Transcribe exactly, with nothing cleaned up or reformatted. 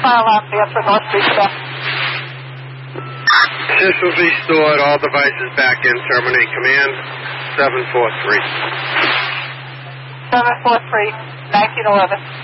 fire alarm there for North Vista. Systems restored. All devices back in. Terminate command. seven four three. seven four three, nineteen eleven.